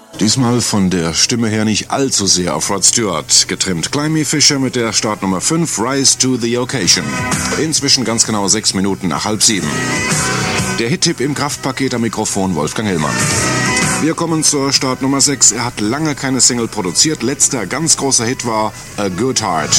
Diesmal von der Stimme her nicht allzu sehr auf Rod Stewart getrimmt. Climby Fisher mit der Startnummer 5, Rise to the Occasion. Inzwischen ganz genau 6 Minuten nach 6:30. Der Hit-Tipp im Kraftpaket am Mikrofon Wolfgang Hillmann. Wir kommen zur Startnummer 6. Er hat lange keine Single produziert. Letzter ganz großer Hit war A Good Heart.